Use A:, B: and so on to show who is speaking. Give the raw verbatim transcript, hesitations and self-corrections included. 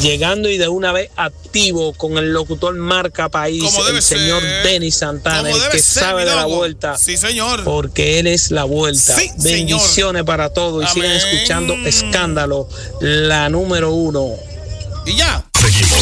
A: llegando y de una vez activo con el locutor marca país, el señor Denis Santana, el que
B: ser,
A: sabe de la vuelta.
B: Sí, señor.
A: Porque él es la vuelta.
B: Sí,
A: bendiciones
B: señor.
A: para todos y
B: Amén.
A: sigan escuchando Escándalo, la número uno.
B: Y ya.
C: Seguimos